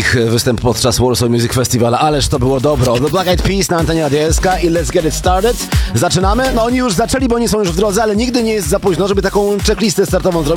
ich występ podczas Warsaw Music Festival, ależ to było dobro. The Black Eyed Peas na antenie ADS-ka i Let's Get It Started. Zaczynamy? No oni już zaczęli, bo oni są już w drodze, ale nigdy nie jest za późno, żeby taką checklistę startową zrobić.